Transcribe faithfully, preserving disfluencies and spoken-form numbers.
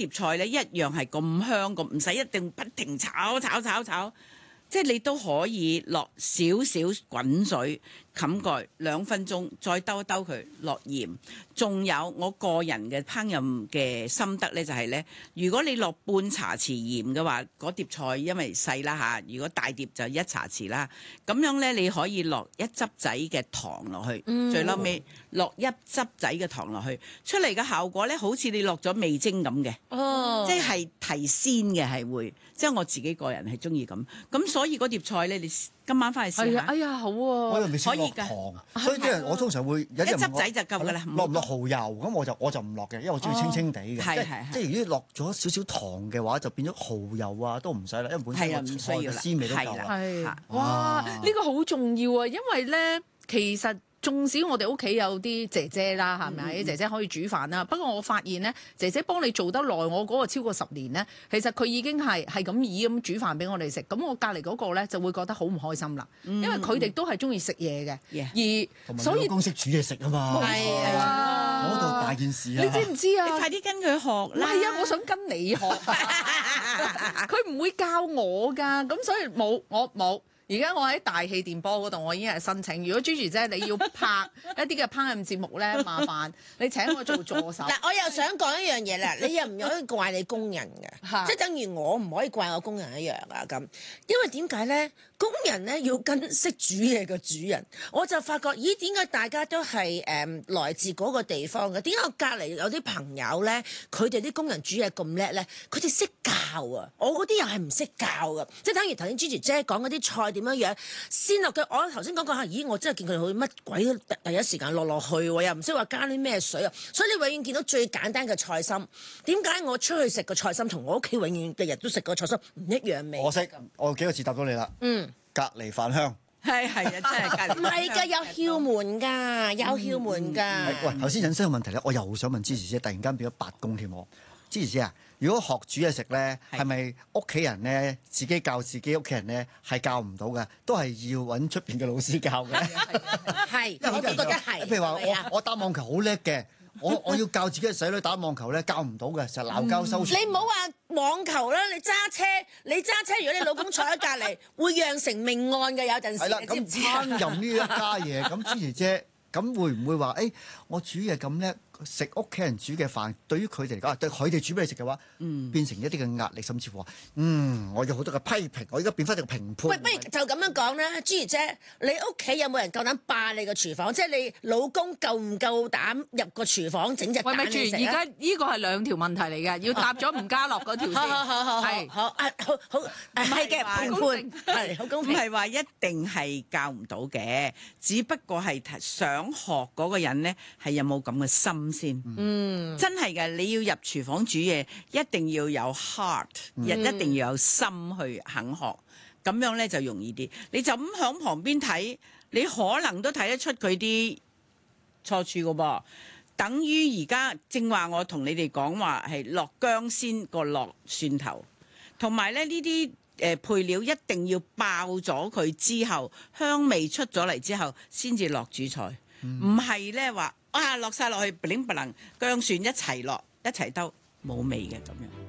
碟菜咧一樣係咁香，咁唔使一定不停炒炒炒炒，即係你都可以落少少滾水冚蓋兩分鐘，再兜一兜佢落鹽。仲有我個人嘅烹飪嘅心得咧，就係咧，如果你落半茶匙鹽嘅話，嗰碟菜因為細啦嚇，如果大碟就一茶匙啦。咁樣咧，你可以落一汁仔嘅糖落去，嗯、最後尾落一汁仔嘅糖落去，出嚟嘅效果咧，好似你落咗味精咁嘅，哦、即係提鮮嘅係會，即係我自己個人係中意咁。咁所以嗰碟菜咧，你今晚翻去試下。 哎呀，好喎、 啊，可以㗎。所以啲人我通常會有一汁仔就夠㗎啦， 落唔落蠔油咁我就我就唔落嘅，因為我中意清清地嘅。 係係即係如果落咗少少糖嘅話，就變咗蠔油啊都唔使啦，因為本身個菜嘅鮮味都夠啦。 係哇，呢個好重要啊，因為咧其實。縱使我哋屋企有啲姐姐啦，係咪？啲、嗯、姐姐可以煮飯啦。不過我發現咧，姐姐幫你做得耐，我嗰個超過十年咧，其實佢已經係係咁以咁煮飯俾我哋食。咁我隔離嗰個咧就會覺得好唔開心啦，嗯、因為佢哋都係中意食嘢嘅， 嗯、 而所以老公識煮嘢食啊嘛， 係啊， 嗰度大件事啊！ 你知唔知啊？ 你快啲跟佢學啦！ 係啊，我想跟你學，佢唔會教我㗎，咁所以冇我冇。而家我喺大氣電波嗰度，我已經係申請。如果 Gigi 姐你要拍一啲嘅烹飪節目咧，麻煩你請我做助手。 嗱，我又想講一樣嘢啦，你又唔可以怪你工人嘅，即係等於我唔可以怪我工人一樣啊咁。因為點解咧？工人咧要跟識煮嘢嘅主人，我就發覺，咦？點解大家都係誒、嗯、來自嗰個地方嘅？點解我隔離有啲朋友咧，佢哋啲工人煮嘢咁叻咧？佢哋識教啊！我嗰啲又係唔識教嘅，即係等於頭先 Gigi 姐講嗰啲菜點樣樣先落嘅。我頭先講講下，咦？我真係見佢哋乜鬼都第一時間落落去喎，又唔識話加啲咩水啊！所以你永遠見到最簡單嘅菜心，點解我出去食個菜心同我屋企永遠日日都食個菜心唔一樣味？ 我識，我有幾個字答到你啦。嗯。隔離飯香， 係係啊，真係隔離。 唔係㗎，有竅門㗎，有竅門㗎。 喂，頭先引申個問題咧，我又想問芝士姐，突然間變咗八公添喎。芝士姐啊，如果學煮嘢食咧，係咪屋企人咧自己教自己屋企人咧係教唔到嘅，都係要揾出邊嘅老師教嘅？ 係，我都覺得係。 譬如話我我打網球好叻嘅。我我要教自己嘅仔女打網球咧，教唔到嘅，成日鬧交收場。 你唔好話網球啦，你揸車，你揸車，如果你老公坐喺隔離，會釀成命案嘅，有陣時。係啦， 咁烹飪呢一家嘢，咁芝士姐，咁會唔會話誒、欸，我煮嘢咁叻？食屋企人煮嘅飯，對於佢哋嚟講，對佢哋煮俾你食嘅話，嗯、變成一啲嘅壓力，甚至乎話，嗯，我有好多嘅批評，我而家變翻一個評判。 喂，不如就咁樣講啦，朱兒姐，你屋企有冇人夠膽霸你個廚房？即係你老公夠唔夠膽入個廚房整隻蛋嚟食？ 喂，咪住，而家呢個係兩條問題嚟嘅，要答咗吳家樂嗰條先。 好好好，係好啊，好好係嘅，評判係好公平。 唔係話一定係教唔到嘅，只不過係想學嗰個人咧係有冇咁嘅心。先，嗯，真係嘅，你要入廚房煮嘢，一定要有 heart，亦、嗯、一定要有心去肯學，咁樣咧就容易啲。你就咁響旁邊睇，你可能都睇得出佢啲錯處嘅噃。等於而家正話我同你哋講話係落薑先過落蒜頭，同埋咧呢啲誒配料一定要爆咗佢之後，香味出咗嚟之後，先至落主菜，唔係咧話。啊！落晒落去，不靈不能，薑蒜一齊落，一齊兜，冇味嘅咁樣。